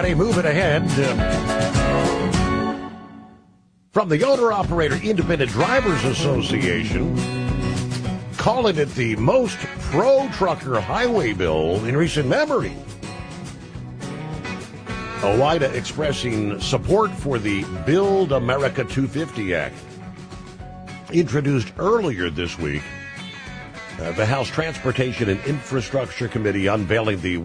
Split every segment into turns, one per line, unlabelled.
Friday, moving ahead. From the Owner-Operator Independent Drivers Association, calling it the most pro-trucker highway bill in recent memory. OOIDA expressing support for the Build America 250 Act. Introduced earlier this week, the House Transportation and Infrastructure Committee unveiling the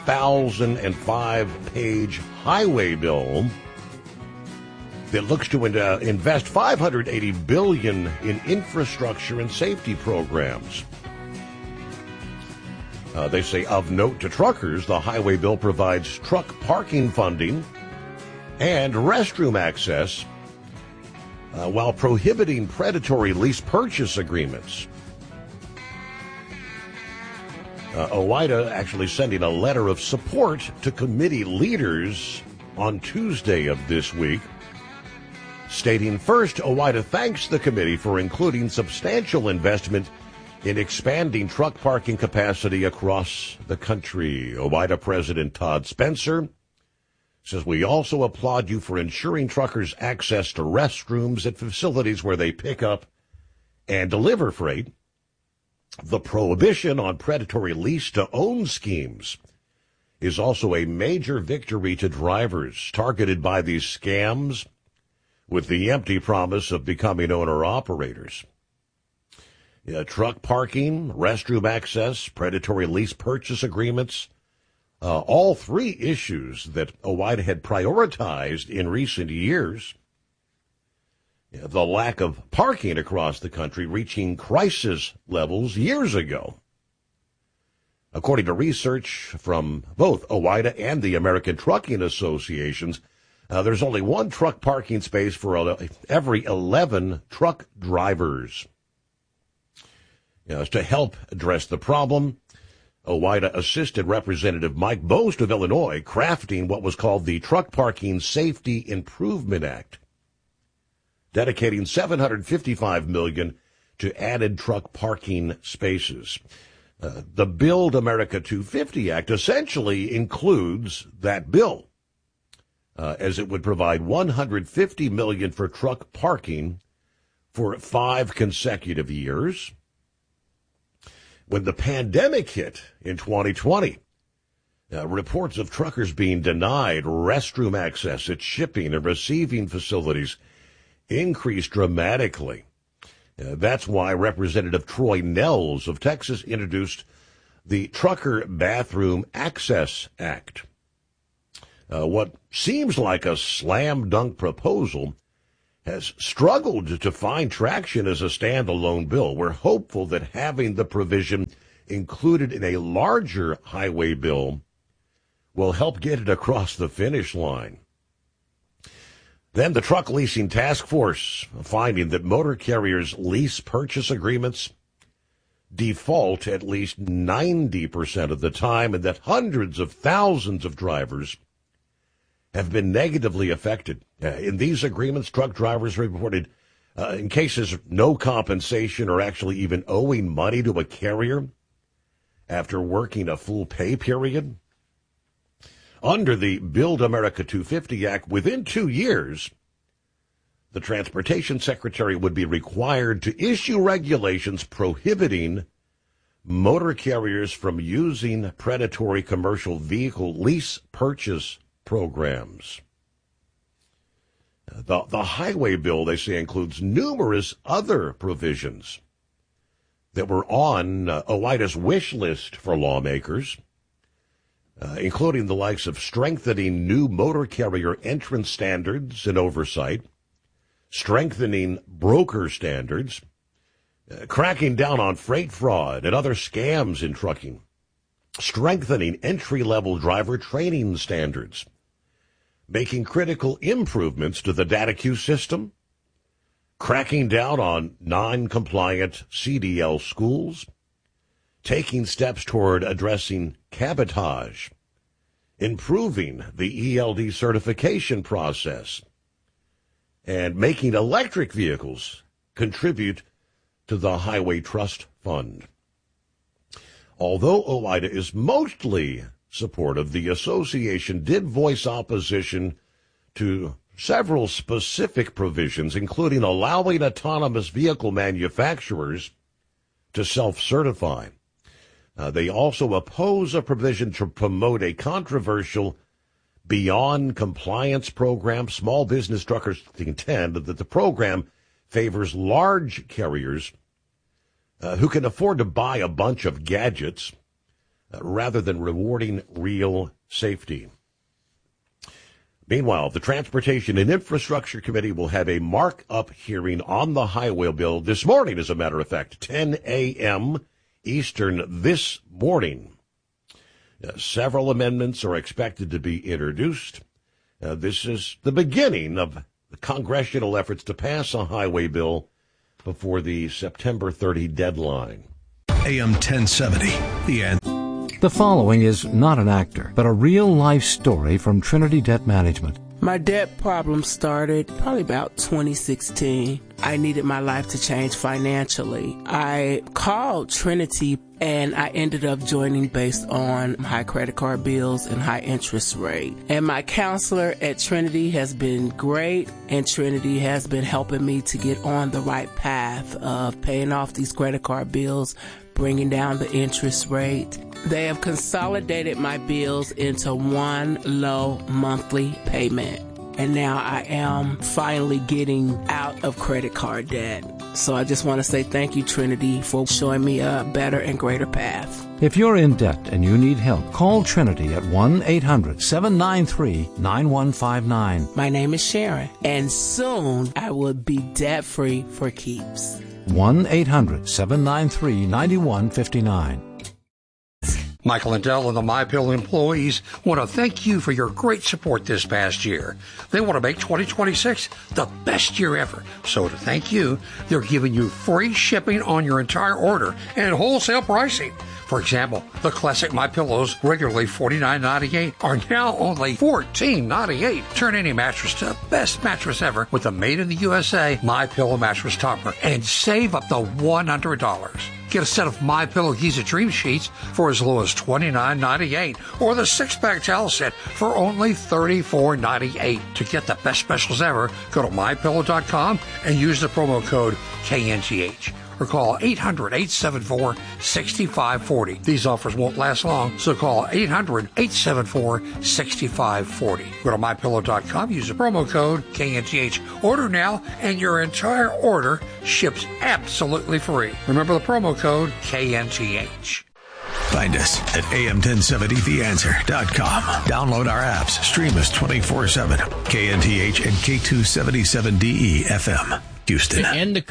1,005-page highway bill that looks to invest $580 billion in infrastructure and safety programs. They say, of note to truckers, the highway bill provides truck parking funding and restroom access while prohibiting predatory lease purchase agreements. OOIDA actually sending a letter of support to committee leaders on Tuesday of this week, stating, first, OOIDA thanks the committee for including substantial investment in expanding truck parking capacity across the country. OOIDA President Todd Spencer says, we also applaud you for ensuring truckers access to restrooms at facilities where they pick up and deliver freight. The prohibition on predatory lease-to-own schemes is also a major victory to drivers targeted by these scams with the empty promise of becoming owner-operators. Truck parking, restroom access, predatory lease purchase agreements, all three issues that OOIDA had prioritized in recent years. The lack of parking across the country reaching crisis levels years ago. According to research from both OOIDA and the American Trucking Associations, there's only one truck parking space for every 11 truck drivers. To help address the problem, OOIDA assisted Representative Mike Bost of Illinois crafting what was called the Truck Parking Safety Improvement Act, dedicating $755 million to added truck parking spaces. The Build America 250 Act essentially includes that bill, as it would provide $150 million for truck parking for 5 consecutive years. When the pandemic hit in 2020, reports of truckers being denied restroom access at shipping and receiving facilities increased dramatically. That's why Representative Troy Nehls of Texas introduced the Trucker Bathroom Access Act. What seems like a slam dunk proposal has struggled to find traction as a standalone bill. We're hopeful that having the provision included in a larger highway bill will help get it across the finish line. Then the Truck Leasing Task Force finding that motor carriers' lease purchase agreements default at least 90% of the time, and that hundreds of thousands of drivers have been negatively affected. In these agreements, truck drivers reported, in cases, no compensation or actually even owing money to a carrier after working a full pay period. Under the Build America 250 Act, within 2 years, the Transportation Secretary would be required to issue regulations prohibiting motor carriers from using predatory commercial vehicle lease purchase programs. The highway bill, they say, includes numerous other provisions that were on OOIDA's wish list for lawmakers, including the likes of strengthening new motor carrier entrance standards and oversight, strengthening broker standards, cracking down on freight fraud and other scams in trucking, strengthening entry-level driver training standards, making critical improvements to the data queue system, cracking down on non-compliant CDL schools, taking steps toward addressing cabotage, improving the ELD certification process, and making electric vehicles contribute to the Highway Trust Fund. Although OOIDA is mostly supportive. The association did voice opposition to several specific provisions, including allowing autonomous vehicle manufacturers to self-certify. They also oppose a provision to promote a controversial beyond compliance program. Small business truckers contend that the program favors large carriers who can afford to buy a bunch of gadgets rather than rewarding real safety. Meanwhile, the Transportation and Infrastructure Committee will have a markup hearing on the highway bill this morning, as a matter of fact, 10 a.m. Eastern this morning. Several amendments are expected to be introduced. This is the beginning of the congressional efforts to pass a highway bill before the September 30 deadline.
AM 1070, The Answer.
The following is not an actor, but a real-life story from Trinity Debt Management.
My debt problem started probably about 2016. I needed my life to change financially. I called Trinity and I ended up joining based on high credit card bills and high interest rate. And my counselor at Trinity has been great, and Trinity has been helping me to get on the right path of paying off these credit card bills, bringing down the interest rate. They have consolidated my bills into one low monthly payment. And now I am finally getting out of credit card debt. So I just want to say thank you, Trinity, for showing me a better and greater path.
If you're in debt and you need help, call Trinity at 1-800-793-9159.
My name is Sharon, and soon I will be debt-free for keeps.
1-800-793-9159.
Michael and Dell and the MyPillow employees want to thank you for your great support this past year. They want to make 2026 the best year ever. So to thank you, they're giving you free shipping on your entire order and wholesale pricing. For example, the classic MyPillows, regularly $49.98, are now only $14.98. Turn any mattress to the best mattress ever with the Made in the USA MyPillow mattress topper and save up to $100. Get a set of MyPillow Giza Dream Sheets for as low as $29.98 or the 6-pack towel set for only $34.98. To get the best specials ever, go to MyPillow.com and use the promo code KNGH. Or call 800-874-6540. These offers won't last long, so call 800-874-6540. Go to MyPillow.com, use the promo code KNGH. Order now, and your entire order ships absolutely free. Remember the promo code KNGH.
Find us at am1070theanswer.com. Download our apps. Stream us 24/7. KNTH and K277DE FM, Houston.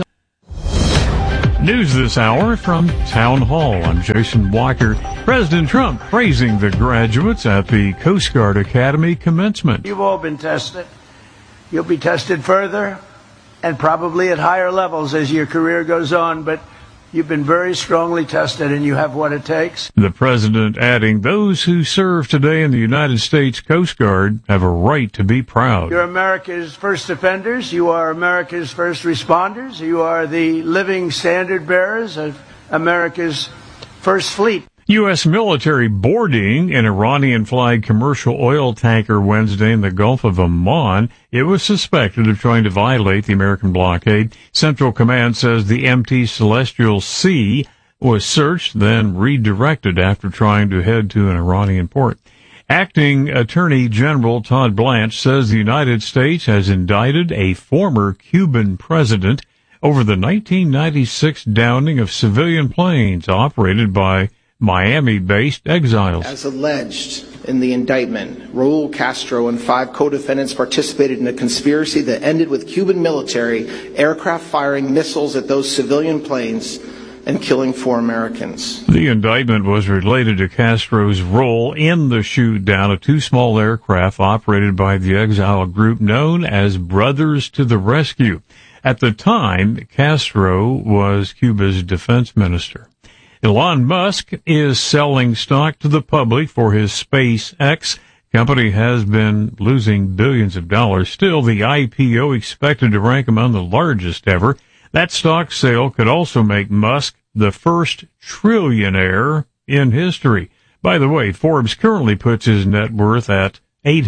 News this hour from Town Hall. I'm Jason Walker. President Trump praising the graduates at the Coast Guard Academy commencement.
You've all been tested. You'll be tested further and probably at higher levels as your career goes on, but you've been very strongly tested and you have what it takes.
The president adding those who serve today in the United States Coast Guard have a right to be proud.
You're America's first offenders. You are America's first responders. You are the living standard bearers of America's first fleet.
U.S. military boarding an Iranian-flagged commercial oil tanker Wednesday in the Gulf of Oman. It was suspected of trying to violate the American blockade. Central Command says the MT Celestial Sea was searched, then redirected after trying to head to an Iranian port. Acting Attorney General Todd Blanche says the United States has indicted a former Cuban president over the 1996 downing of civilian planes operated by Miami-based exiles.
As alleged in the indictment, Raul Castro and 5 co-defendants participated in a conspiracy that ended with Cuban military aircraft firing missiles at those civilian planes and killing 4 Americans.
The indictment was related to Castro's role in the shoot down of 2 small aircraft operated by the exile group known as Brothers to the Rescue. At the time, Castro was Cuba's defense minister. Elon Musk is selling stock to the public for his SpaceX. Company has been losing billions of dollars. Still, the IPO expected to rank among the largest ever. That stock sale could also make Musk the first trillionaire in history. By the way, Forbes currently puts his net worth at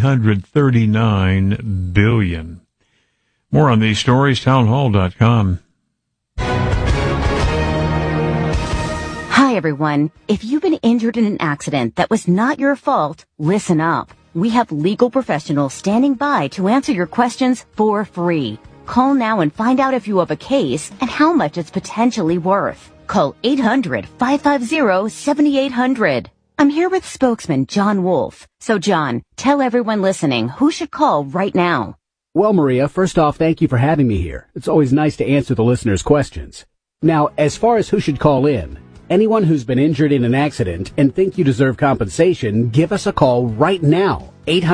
$839 billion. More on these stories, townhall.com.
Hi, everyone. If you've been injured in an accident that was not your fault, listen up. We have legal professionals standing by to answer your questions for free. Call now and find out if you have a case and how much it's potentially worth. Call 800-550-7800. I'm here with spokesman John Wolf. So, John, tell everyone listening who should call right now.
Well, Maria, first off, thank you for having me here. It's always nice to answer the listeners' questions. Now, as far as who should call in, anyone who's been injured in an accident and think you deserve compensation, give us a call right now.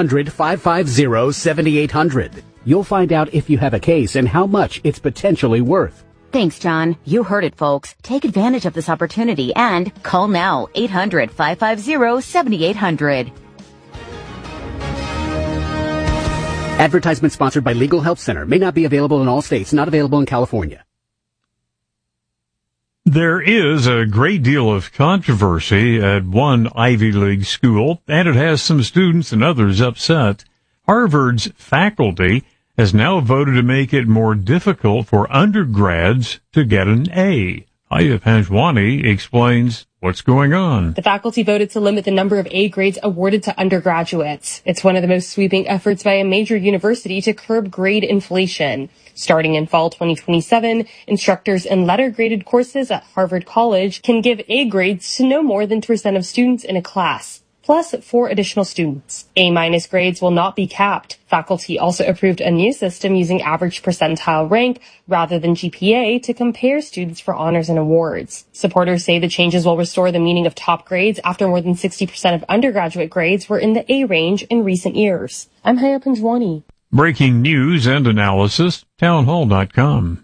800-550-7800. You'll find out if you have a case and how much it's potentially worth.
Thanks, John. You heard it, folks. Take advantage of this opportunity and call now. 800-550-7800.
Advertisement sponsored by Legal Help Center. May not be available in all states. Not available in California.
There is a great deal of controversy at one Ivy League school, and it has some students and others upset. Harvard's faculty has now voted to make it more difficult for undergrads to get an A. Aya Panjwani explains what's going on.
The faculty voted to limit the number of A grades awarded to undergraduates. It's one of the most sweeping efforts by a major university to curb grade inflation. Starting in fall 2027, instructors in letter-graded courses at Harvard College can give A grades to no more than 2% of students in a class, plus 4 additional students. A- grades will not be capped. Faculty also approved a new system using average percentile rank rather than GPA to compare students for honors and awards. Supporters say the changes will restore the meaning of top grades after more than 60% of undergraduate grades were in the A range in recent years. I'm Haya Panjwani.
Breaking news and analysis, townhall.com.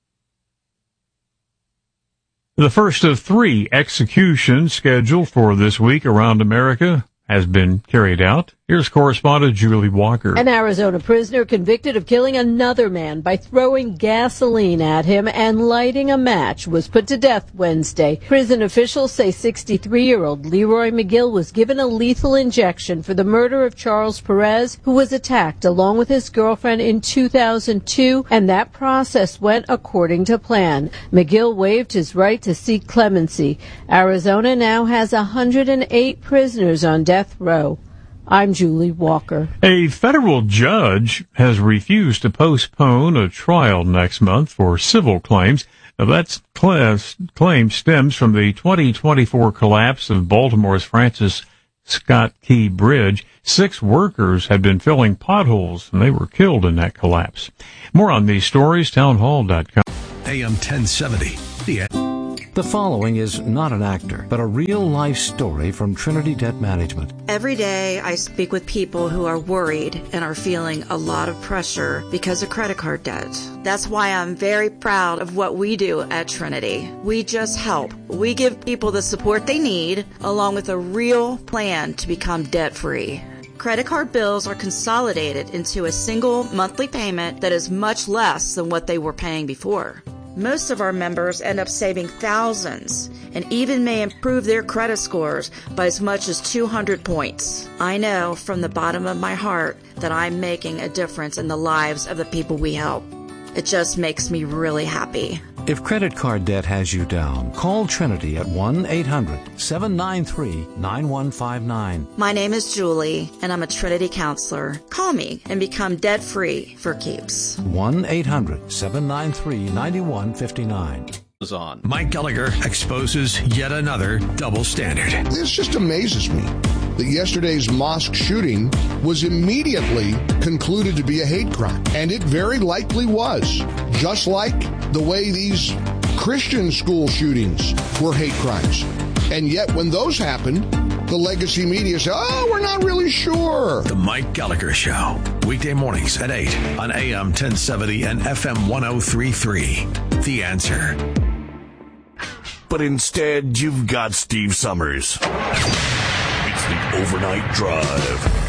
The first of 3 executions scheduled for this week around America has been carried out. Here's correspondent Julie Walker.
An Arizona prisoner convicted of killing another man by throwing gasoline at him and lighting a match was put to death Wednesday. Prison officials say 63-year-old Leroy McGill was given a lethal injection for the murder of Charles Perez, who was attacked along with his girlfriend in 2002, and that process went according to plan. McGill waived his right to seek clemency. Arizona now has 108 prisoners on death row. I'm Julie Walker.
A federal judge has refused to postpone a trial next month for civil claims. Now, that claim stems from the 2024 collapse of Baltimore's Francis Scott Key Bridge. 6 workers had been filling potholes, and they were killed in that collapse. More on these stories, townhall.com.
AM 1070.
The following is not an actor, but a real-life story from Trinity Debt Management.
Every day I speak with people who are worried and are feeling a lot of pressure because of credit card debt. That's why I'm very proud of what we do at Trinity. We just help. We give people the support they need, along with a real plan to become debt-free. Credit card bills are consolidated into a single monthly payment that is much less than what they were paying before. Most of our members end up saving thousands and even may improve their credit scores by as much as 200 points. I know from the bottom of my heart that I'm making a difference in the lives of the people we help. It just makes me really happy.
If credit card debt has you down, call Trinity at 1-800-793-9159.
My name is Julie, and I'm a Trinity counselor. Call me and become debt-free for keeps.
1-800-793-9159.
On. Mike Gallagher exposes yet another double standard.
This just amazes me that yesterday's mosque shooting was immediately concluded to be a hate crime. And it very likely was. Just like the way these Christian school shootings were hate crimes. And yet when those happen, the legacy media say, oh, we're not really sure.
The Mike Gallagher Show. Weekday mornings at 8 on AM 1070 and FM 1033. The Answer.
But instead, you've got Steve Summers. It's the Overnight Drive.